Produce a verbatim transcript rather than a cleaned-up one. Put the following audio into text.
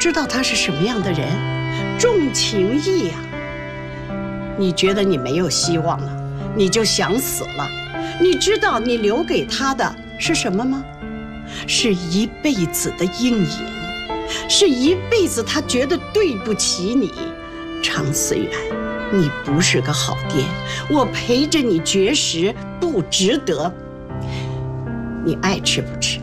知道他是什么样的人，重情义呀、啊。你觉得你没有希望了，你就想死了。你知道你留给他的是什么吗？是一辈子的阴影，是一辈子他觉得对不起你。常思远，你不是个好爹，我陪着你绝食不值得。你爱吃不吃？